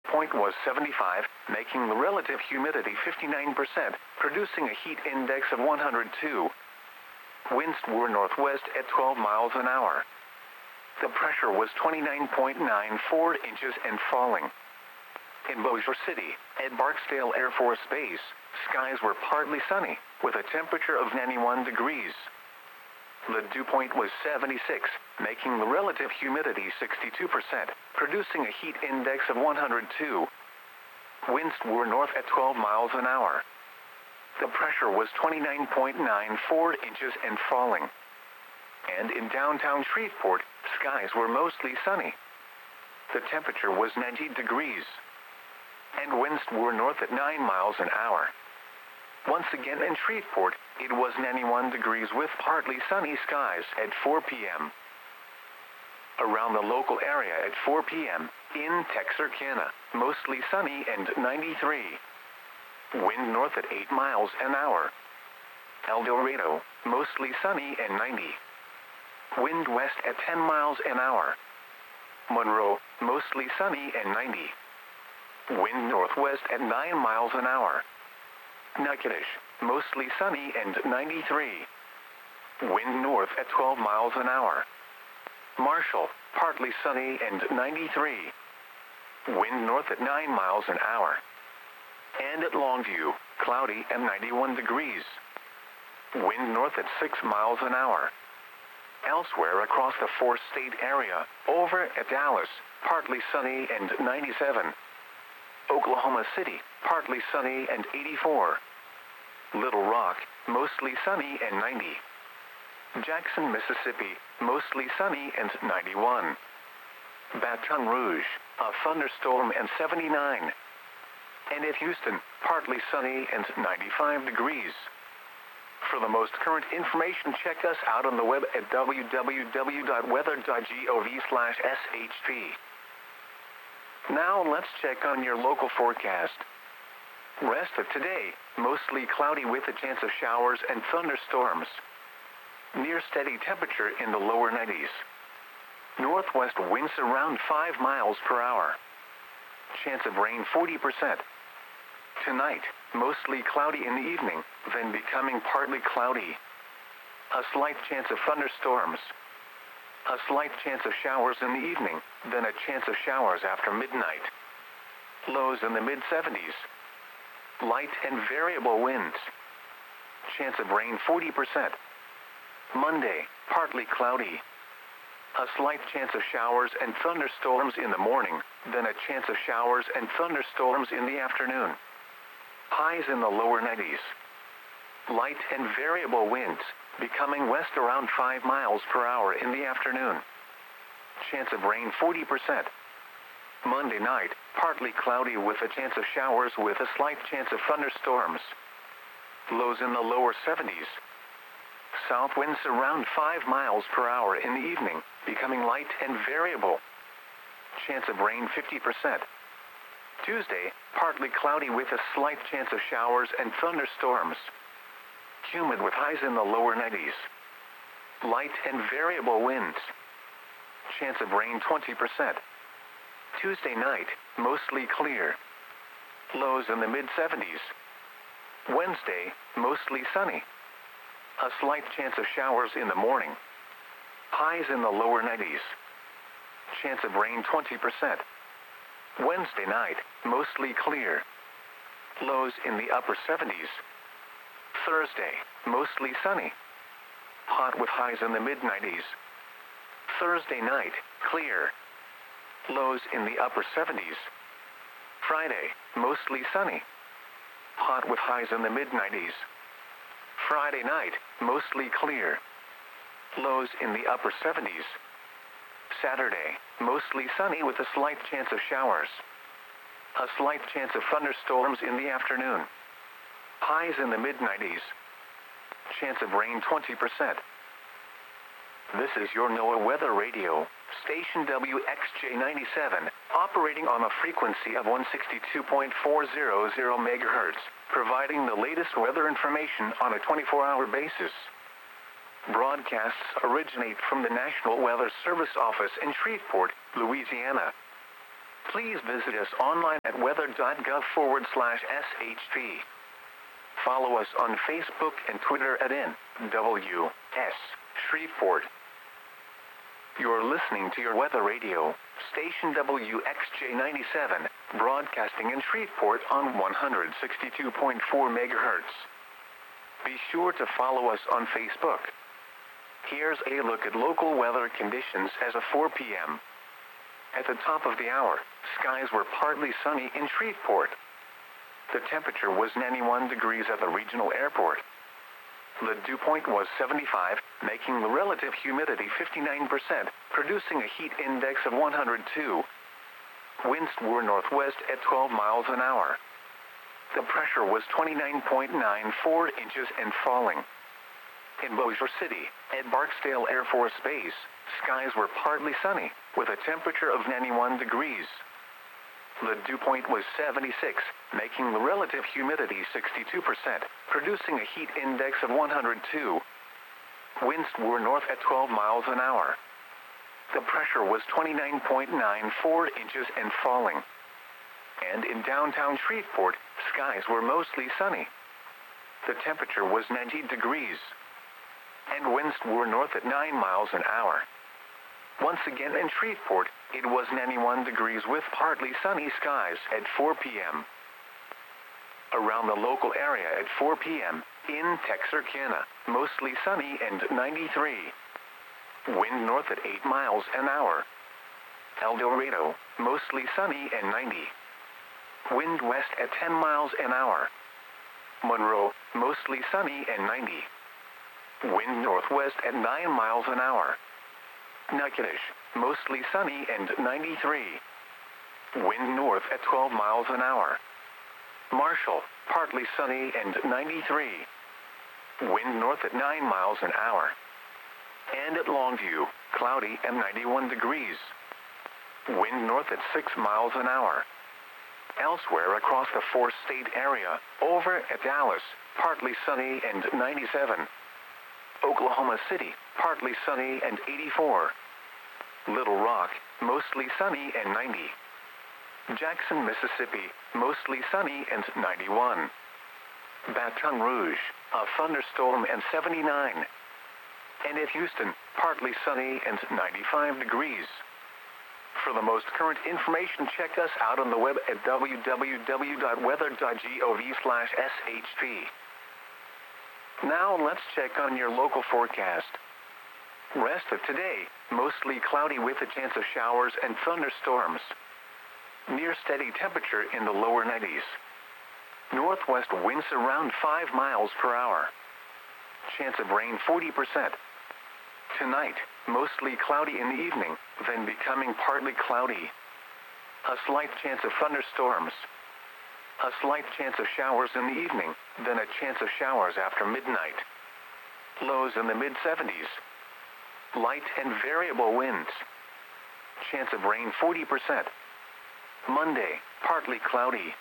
point was 75, making the relative humidity 59%, producing a heat index of 102. Winds were northwest at 12 miles an hour. The pressure was 29.94 inches and falling. In Bossier City, at Barksdale Air Force Base, skies were partly sunny, with a temperature of 91 degrees. The dew point was 76, making the relative humidity 62%, producing a heat index of 102. Winds were north at 12 miles an hour. The pressure was 29.94 inches and falling. And in downtown Shreveport, skies were mostly sunny. The temperature was 90 degrees. And winds were north at 9 miles an hour. Once again in Shreveport, it was 91 degrees with partly sunny skies at 4 p.m. Around the local area at 4 p.m., in Texarkana, mostly sunny and 93. Wind north at 8 miles an hour. El Dorado, mostly sunny and 90. Wind west at 10 miles an hour. Monroe, mostly sunny and 90. Wind northwest at 9 miles an hour. Natchitoches, mostly sunny and 93. Wind north at 12 miles an hour. Marshall, partly sunny and 93. Wind north at 9 miles an hour. And at Longview, cloudy and 91 degrees. Wind north at 6 miles an hour. Elsewhere across the four-state area, over at Dallas, partly sunny and 97. Oklahoma City, partly sunny and 84. Little Rock, mostly sunny and 90. Jackson, Mississippi, mostly sunny and 91. Baton Rouge, a thunderstorm and 79. And at Houston, partly sunny and 95 degrees. For the most current information, check us out on the web at www.weather.gov/shp. Now let's check on your local forecast. Rest of today, mostly cloudy with a chance of showers and thunderstorms. Near steady temperature in the lower 90s. Northwest winds around 5 miles per hour. Chance of rain 40%. Tonight, mostly cloudy in the evening, then becoming partly cloudy. A slight chance of thunderstorms. A slight chance of showers in the evening, then a chance of showers after midnight. Lows in the mid-70s. Light and variable winds. Chance of rain 40%. Monday, partly cloudy. A slight chance of showers and thunderstorms in the morning, then a chance of showers and thunderstorms in the afternoon. Highs in the lower 90s. Light and variable winds, becoming west around 5 miles per hour in the afternoon. Chance of rain 40%. Monday night, partly cloudy with a chance of showers with a slight chance of thunderstorms. Lows in the lower 70s. South winds around 5 miles per hour in the evening, becoming light and variable. Chance of rain 50%. Tuesday, partly cloudy with a slight chance of showers and thunderstorms. Humid with highs in the lower 90s. Light and variable winds. Chance of rain 20%. Tuesday night, mostly clear. Lows in the mid-70s. Wednesday, mostly sunny. A slight chance of showers in the morning. Highs in the lower 90s. Chance of rain 20%. Wednesday night, mostly clear. Lows in the upper 70s. Thursday, mostly sunny. Hot with highs in the mid-90s. Thursday night, clear. Lows in the upper 70s. Friday, mostly sunny. Hot with highs in the mid-90s. Friday night, mostly clear. Lows in the upper 70s. Saturday, mostly sunny with a slight chance of showers. A slight chance of thunderstorms in the afternoon. Highs in the mid-90s. Chance of rain 20%. This is your NOAA Weather Radio, station WXJ97, operating on a frequency of 162.400 MHz, providing the latest weather information on a 24-hour basis. Broadcasts originate from the National Weather Service office in Shreveport, Louisiana. Please visit us online at weather.gov/SHP. Follow us on Facebook and Twitter at NWS Shreveport. You're listening to your weather radio, station WXJ 97, broadcasting in Shreveport on 162.4 megahertz. Be sure to follow us on Facebook. Here's a look at local weather conditions as of 4 p.m. At the top of the hour, skies were partly sunny in Shreveport. The temperature was 91 degrees at the regional airport. The dew point was 75, making the relative humidity 59%, producing a heat index of 102. Winds were northwest at 12 miles an hour. The pressure was 29.94 inches and falling. In Bossier City, at Barksdale Air Force Base, skies were partly sunny, with a temperature of 91 degrees. The dew point was 76, making the relative humidity 62%, producing a heat index of 102. Winds were north at 12 miles an hour. The pressure was 29.94 inches and falling. And in downtown Shreveport, skies were mostly sunny. The temperature was 90 degrees. And winds were north at 9 miles an hour. Once again in Shreveport, it was 91 degrees with partly sunny skies at 4 p.m. Around the local area at 4 p.m., in Texarkana, mostly sunny and 93. Wind north at 8 miles an hour. El Dorado, mostly sunny and 90. Wind west at 10 miles an hour. Monroe, mostly sunny and 90. Wind northwest at 9 miles an hour. Natchitoches, mostly sunny and 93. Wind north at 12 miles an hour. Marshall, partly sunny and 93. Wind north at 9 miles an hour. And at Longview, cloudy and 91 degrees. Wind north at 6 miles an hour. Elsewhere across the four-state area, over at Dallas, partly sunny and 97. Oklahoma City, partly sunny and 84. Little Rock, mostly sunny and 90. Jackson, Mississippi, mostly sunny and 91. Baton Rouge, a thunderstorm and 79. And at Houston, partly sunny and 95 degrees. For the most current information, check us out on the web at www.weather.gov/SHP. Now let's check on your local forecast. Rest of today, mostly cloudy with a chance of showers and thunderstorms. Near steady temperature in the lower 90s. Northwest winds around 5 miles per hour. Chance of rain 40%. Tonight, mostly cloudy in the evening, then becoming partly cloudy. A slight chance of thunderstorms. A slight chance of showers in the evening, then a chance of showers after midnight. Lows in the mid-70s. Light and variable winds. Chance of rain 40%. Monday, partly cloudy.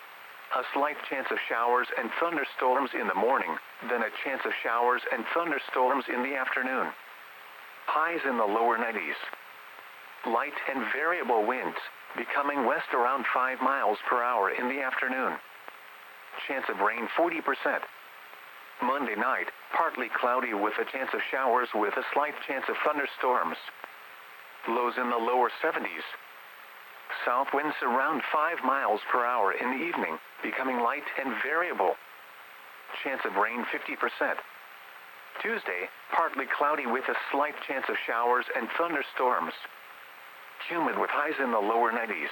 A slight chance of showers and thunderstorms in the morning, then a chance of showers and thunderstorms in the afternoon. Highs in the lower 90s. Light and variable winds, becoming west around 5 miles per hour in the afternoon. Chance of rain 40%. Monday night, partly cloudy with a chance of showers with a slight chance of thunderstorms. Lows in the lower 70s. South winds around 5 miles per hour in the evening, becoming light and variable. Chance of rain 50%. Tuesday, partly cloudy with a slight chance of showers and thunderstorms. Humid with highs in the lower 90s.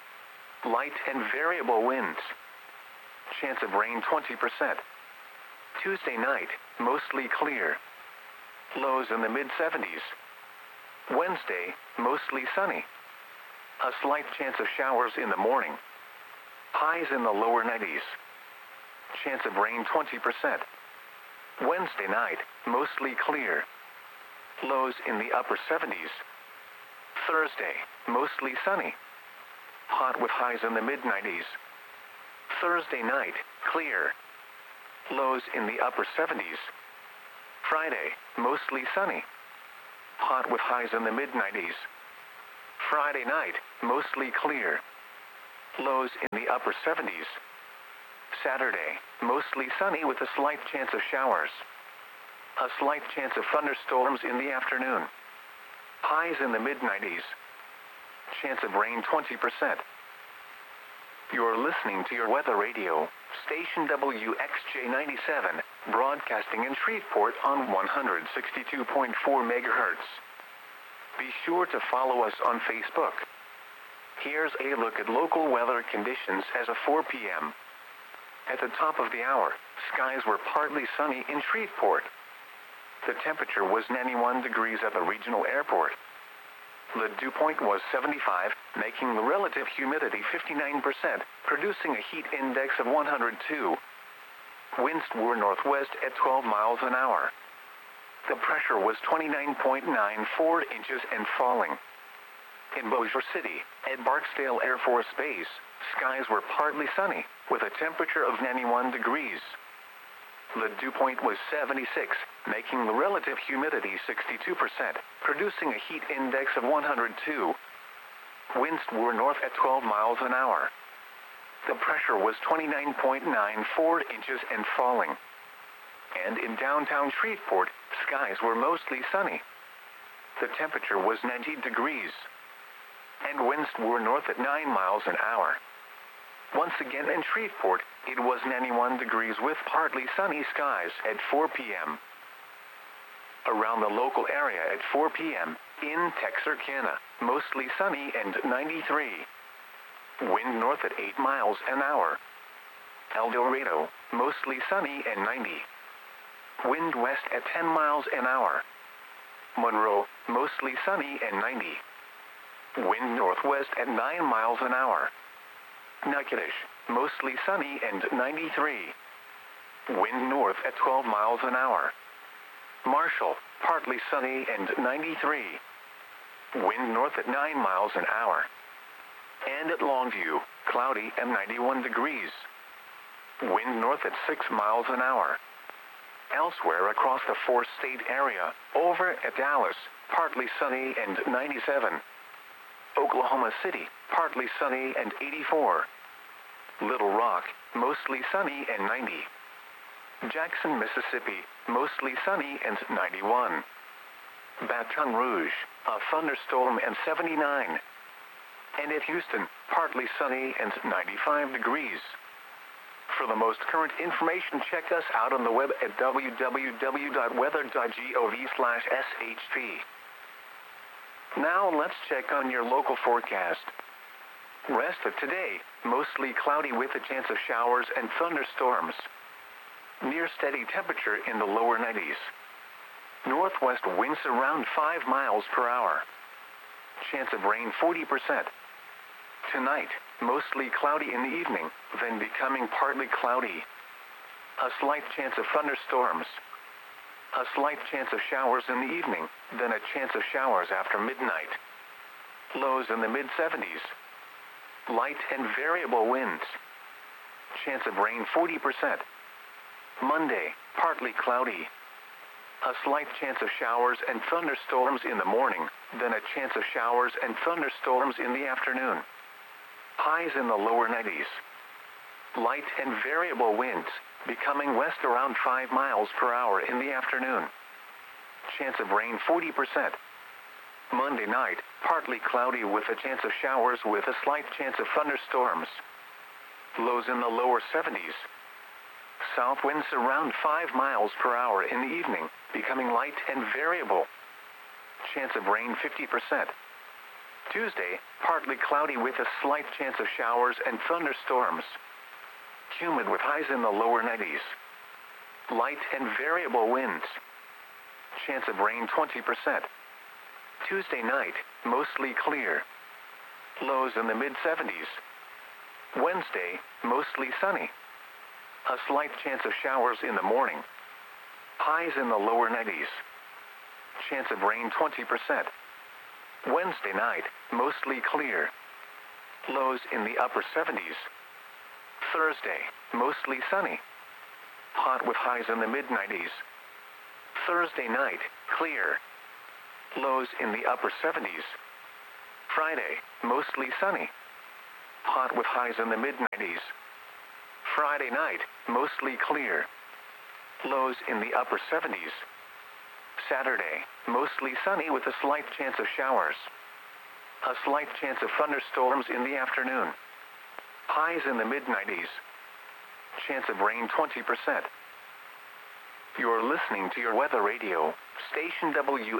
Light and variable winds. Chance of rain 20%. Tuesday night, mostly clear. Lows in the mid-70s. Wednesday, mostly sunny. A slight chance of showers in the morning. Highs in the lower 90s. Chance of rain 20%. Wednesday night, mostly clear. Lows in the upper 70s. Thursday, mostly sunny. Hot with highs in the mid-90s. Thursday night, clear. Lows in the upper 70s. Friday, mostly sunny. Hot with highs in the mid-90s. Friday night, mostly clear. Lows in the upper 70s. Saturday, mostly sunny with a slight chance of showers. A slight chance of thunderstorms in the afternoon. Highs in the mid-90s. Chance of rain 20%. You're listening to your weather radio, station WXJ97, broadcasting in Shreveport on 162.4 megahertz. Be sure to follow us on Facebook. Here's a look at local weather conditions as of 4 p.m. At the top of the hour, skies were partly sunny in Shreveport. The temperature was 91 degrees at the regional airport. The dew point was 75, making the relative humidity 59%, producing a heat index of 102. Winds were northwest at 12 miles an hour. The pressure was 29.94 inches and falling. In Bossier City, at Barksdale Air Force Base, skies were partly sunny, with a temperature of 91 degrees. The dew point was 76, making the relative humidity 62%, producing a heat index of 102. Winds were north at 12 miles an hour. The pressure was 29.94 inches and falling. And in downtown Shreveport, skies were mostly sunny. The temperature was 90 degrees. And winds were north at 9 miles an hour. Once again in Shreveport, it was 91 degrees with partly sunny skies at 4 p.m. Around the local area at 4 p.m., in Texarkana, mostly sunny and 93. Wind north at 8 miles an hour. El Dorado, mostly sunny and 90. Wind west at 10 miles an hour. Monroe, mostly sunny and 90. Wind northwest at 9 miles an hour. Natchitoches, mostly sunny and 93. Wind north at 12 miles an hour. Marshall, partly sunny and 93. Wind north at 9 miles an hour. And at Longview, cloudy and 91 degrees. Wind north at 6 miles an hour. Elsewhere across the four-state area, over at Dallas, partly sunny and 97. Oklahoma City, partly sunny and 84. Little Rock, mostly sunny and 90. Jackson, Mississippi, mostly sunny and 91. Baton Rouge, a thunderstorm and 79. And at Houston, partly sunny and 95 degrees. For the most current information, check us out on the web at www.weather.gov/SHP. Now let's check on your local forecast. Rest of today, mostly cloudy with a chance of showers and thunderstorms. Near steady temperature in the lower 90s. Northwest winds around 5 miles per hour. Chance of rain 40%. Tonight, mostly cloudy in the evening, then becoming partly cloudy. A slight chance of thunderstorms. A slight chance of showers in the evening, then a chance of showers after midnight. Lows in the mid-70s. Light and variable winds. Chance of rain 40%. Monday, partly cloudy. A slight chance of showers and thunderstorms in the morning, then a chance of showers and thunderstorms in the afternoon. Highs in the lower 90s. Light and variable winds, becoming west around 5 miles per hour in the afternoon. Chance of rain 40%. Monday night, partly cloudy with a chance of showers with a slight chance of thunderstorms. Lows in the lower 70s. South winds around 5 miles per hour in the evening, becoming light and variable. Chance of rain 50%. Tuesday, partly cloudy with a slight chance of showers and thunderstorms. Humid with highs in the lower 90s. Light and variable winds. Chance of rain 20%. Tuesday night, mostly clear. Lows in the mid-70s. Wednesday, mostly sunny. A slight chance of showers in the morning. Highs in the lower 90s. Chance of rain 20%. Wednesday night, mostly clear. Lows in the upper 70s. Thursday, mostly sunny. Hot with highs in the mid-90s. Thursday night, clear. Lows in the upper 70s. Friday, mostly sunny. Hot with highs in the mid-90s. Friday night, mostly clear. Lows in the upper 70s. Saturday, mostly sunny with a slight chance of showers. A slight chance of thunderstorms in the afternoon. Highs in the mid-90s. Chance of rain 20%. You're listening to your weather radio, station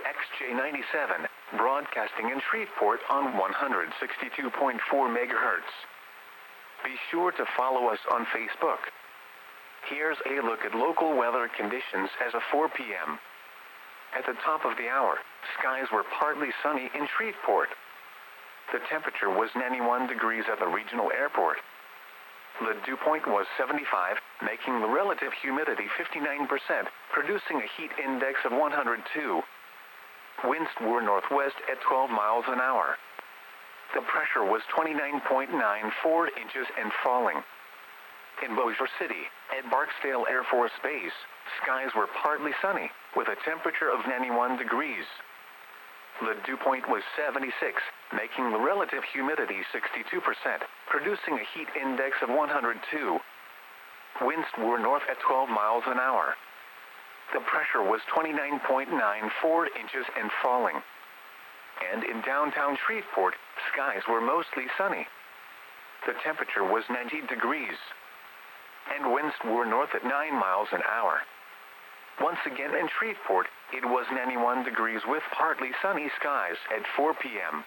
WXJ97, broadcasting in Shreveport on 162.4 megahertz. Be sure to follow us on Facebook. Here's a look at local weather conditions as of 4 p.m. At the top of the hour, skies were partly sunny in Shreveport. The temperature was 91 degrees at the regional airport. The dew point was 75, making the relative humidity 59%, producing a heat index of 102. Winds were northwest at 12 miles an hour. The pressure was 29.94 inches and falling. In Bossier City, at Barksdale Air Force Base, skies were partly sunny, with a temperature of 91 degrees. The dew point was 76, making the relative humidity 62%, producing a heat index of 102. Winds were north at 12 miles an hour. The pressure was 29.94 inches and falling. And in downtown Shreveport, skies were mostly sunny. The temperature was 90 degrees. And winds were north at 9 miles an hour. Once again in Shreveport, it was 91 degrees with partly sunny skies at 4 p.m.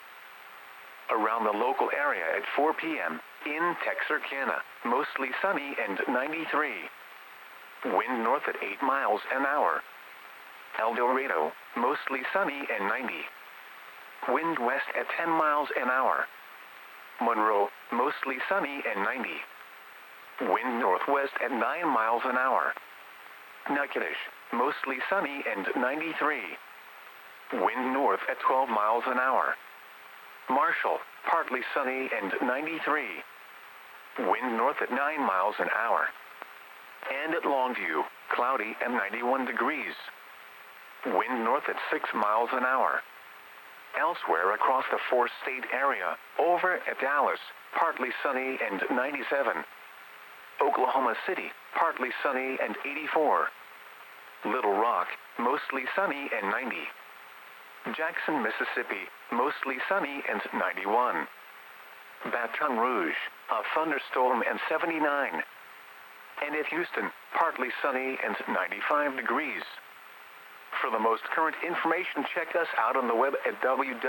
Around the local area at 4 p.m., in Texarkana, mostly sunny and 93. Wind north at 8 miles an hour. El Dorado, mostly sunny and 90. Wind west at 10 miles an hour. Monroe, mostly sunny and 90. Wind northwest at 9 miles an hour. Natchitoches, mostly sunny and 93. Wind north at 12 miles an hour. Marshall, partly sunny and 93. Wind north at 9 miles an hour. And at Longview, cloudy and 91 degrees. Wind north at 6 miles an hour. Elsewhere across the four-state area, over at Dallas, partly sunny and 97. Oklahoma City, partly sunny and 84. Little Rock, mostly sunny and 90. Jackson, Mississippi, mostly sunny and 91. Baton Rouge, a thunderstorm and 79. And at Houston, partly sunny and 95 degrees. For the most current information, check us out on the web at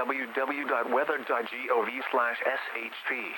www.weather.gov/SHP.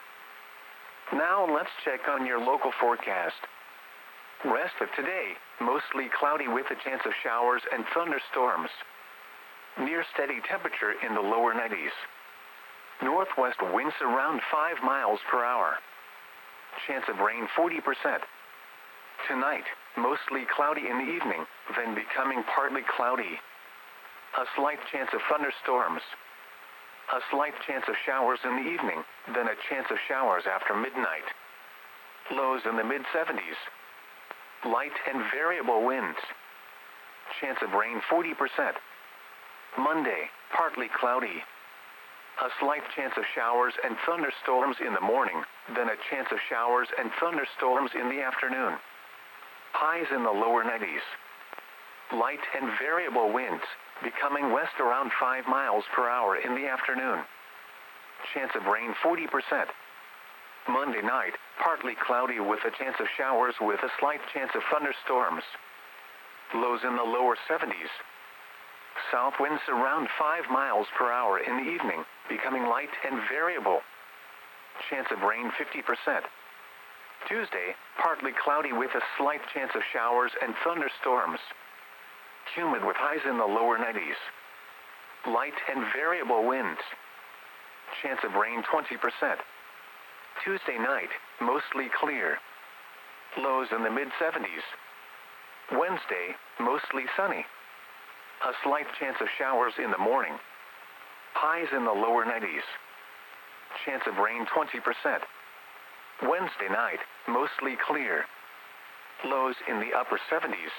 Now let's check on your local forecast. Rest of today, mostly cloudy with a chance of showers and thunderstorms. Near steady temperature in the lower 90s. Northwest winds around 5 miles per hour. Chance of rain 40%. Tonight, mostly cloudy in the evening, then becoming partly cloudy. A slight chance of thunderstorms. A slight chance of showers in the evening, then a chance of showers after midnight. Lows in the mid-70s. Light and variable winds. Chance of rain 40%. Monday, partly cloudy. A slight chance of showers and thunderstorms in the morning, then a chance of showers and thunderstorms in the afternoon. Highs in the lower 90s. Light and variable winds, becoming west around 5 miles per hour in the afternoon. Chance of rain 40%. Monday night, partly cloudy with a chance of showers with a slight chance of thunderstorms. Lows in the lower 70s. South winds around 5 miles per hour in the evening, becoming light and variable. Chance of rain 50%. Tuesday, partly cloudy with a slight chance of showers and thunderstorms. Humid with highs in the lower 90s. Light and variable winds. Chance of rain 20%. Tuesday night, mostly clear. Lows in the mid-70s. Wednesday, mostly sunny. A slight chance of showers in the morning. Highs in the lower 90s. Chance of rain 20%. Wednesday night, mostly clear. Lows in the upper 70s.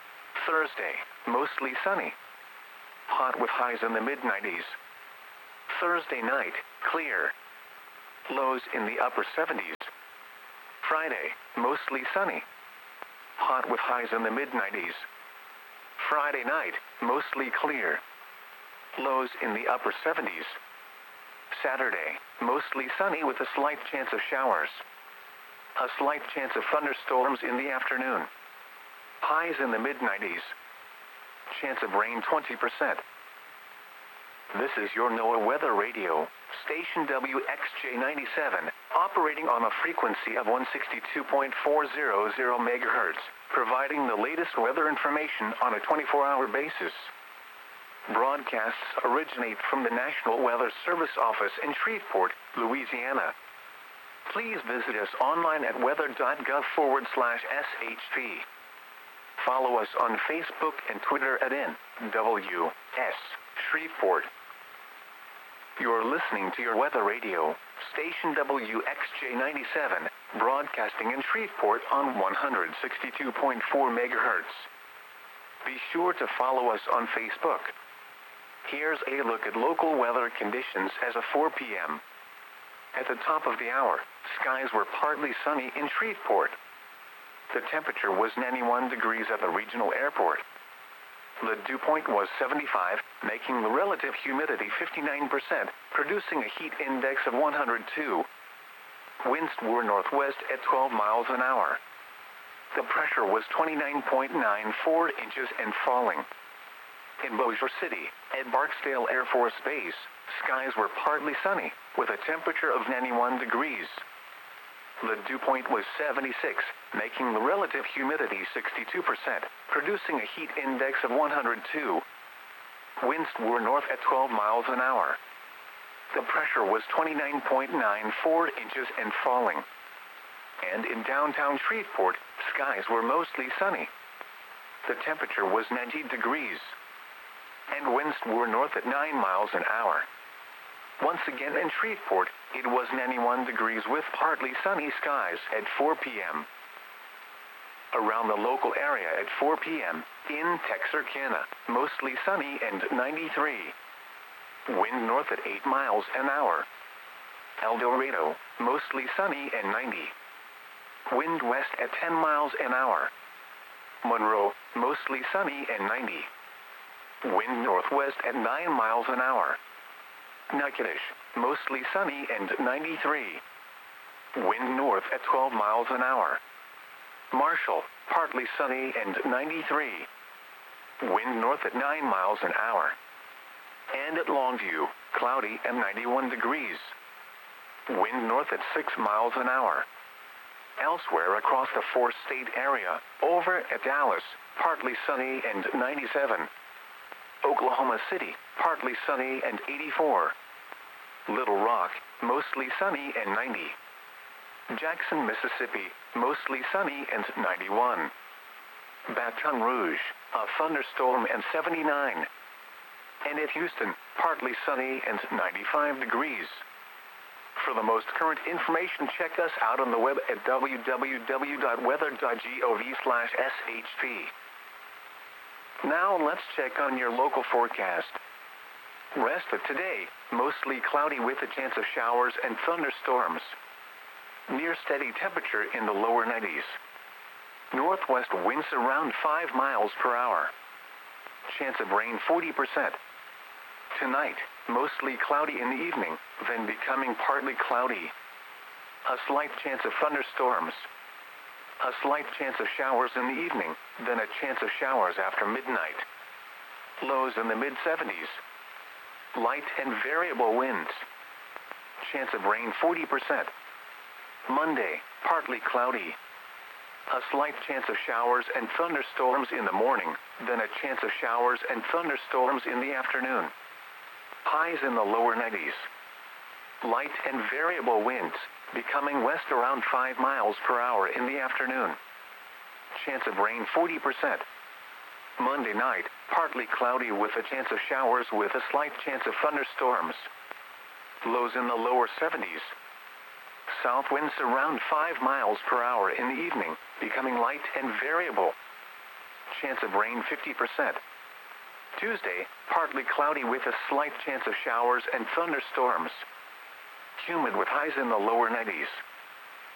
Thursday, mostly sunny. Hot with highs in the mid-90s. Thursday night, clear. Lows in the upper 70s. Friday, mostly sunny. Hot with highs in the mid-90s. Friday night, mostly clear. Lows in the upper 70s. Saturday, mostly sunny with a slight chance of showers. A slight chance of thunderstorms in the afternoon. Highs in the mid-90s. Chance of rain 20%. This is your NOAA Weather Radio, station WXJ97, operating on a frequency of 162.400 MHz, providing the latest weather information on a 24-hour basis. Broadcasts originate from the National Weather Service office in Shreveport, Louisiana. Please visit us online at weather.gov/SHP. Follow us on Facebook and Twitter at NWS Shreveport. You're listening to your Weather Radio, station WXJ97, broadcasting in Shreveport on 162.4 MHz. Be sure to follow us on Facebook. Here's a look at local weather conditions as of 4 p.m. At the top of the hour, skies were partly sunny in Shreveport. The temperature was 91 degrees at the regional airport. The dew point was 75, making the relative humidity 59%, producing a heat index of 102. Winds were northwest at 12 miles an hour. The pressure was 29.94 inches and falling. In Bossier City, at Barksdale Air Force Base, skies were partly sunny, with a temperature of 91 degrees. The dew point was 76, making the relative humidity 62%, producing a heat index of 102. Winds were north at 12 miles an hour. The pressure was 29.94 inches and falling. And in downtown Shreveport, skies were mostly sunny. The temperature was 90 degrees. And winds were north at 9 miles an hour. Once again in Shreveport, it was 91 degrees with partly sunny skies at 4 p.m. Around the local area at 4 p.m., in Texarkana, mostly sunny and 93. Wind north at 8 miles an hour. El Dorado, mostly sunny and 90. Wind west at 10 miles an hour. Monroe, mostly sunny and 90. Wind northwest at 9 miles an hour. Natchitoches, mostly sunny and 93. Wind north at 12 miles an hour. Marshall, partly sunny and 93. Wind north at 9 miles an hour. And at Longview, cloudy and 91 degrees. Wind north at 6 miles an hour. Elsewhere across the four-state area, over at Dallas, partly sunny and 97. Oklahoma City, partly sunny and 84. Little Rock, mostly sunny and 90. Jackson, Mississippi, mostly sunny and 91. Baton Rouge, a thunderstorm and 79. And at Houston, partly sunny and 95 degrees. For the most current information, check us out on the web at www.weather.gov/SHP. Now let's check on your local forecast. Rest of today, mostly cloudy with a chance of showers and thunderstorms. Near steady temperature in the lower 90s. Northwest winds around 5 miles per hour. Chance of rain 40%. Tonight, mostly cloudy in the evening, then becoming partly cloudy. A slight chance of thunderstorms. A slight chance of showers in the evening, then a chance of showers after midnight. Lows in the mid-70s. Light and variable winds. Chance of rain 40%. Monday, partly cloudy. A slight chance of showers and thunderstorms in the morning, then a chance of showers and thunderstorms in the afternoon. Highs in the lower 90s. Light and variable winds, becoming west around 5 miles per hour in the afternoon. Chance of rain 40%. Monday night, partly cloudy with a chance of showers with a slight chance of thunderstorms. Lows in the lower 70s. South winds around 5 miles per hour in the evening, becoming light and variable. Chance of rain 50%. Tuesday, partly cloudy with a slight chance of showers and thunderstorms. Humid with highs in the lower 90s.